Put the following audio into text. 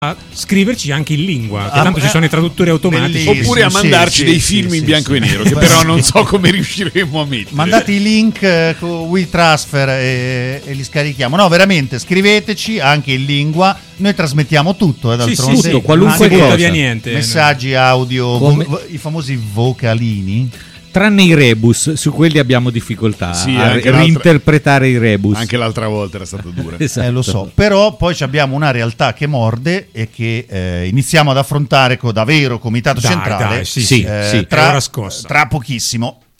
a scriverci anche in lingua, che tanto ci sono i traduttori automatici. Oppure a mandarci dei film in bianco e nero, che però non so come riusciremo a mettere. Mandate i link con WeTransfer e li scarichiamo. No, veramente, scriveteci anche in lingua. Noi trasmettiamo tutto, d'altronde. Tutto, qualunque non si butta cosa. via niente. Messaggi audio, i famosi vocalini. Tranne i rebus, su quelli abbiamo difficoltà Sì, a anche reinterpretare i rebus. Anche l'altra volta era stata dura. Esatto. Lo so, però poi abbiamo una realtà che morde e che iniziamo ad affrontare da vero comitato centrale sì, tra ora scossa. tra pochissimo.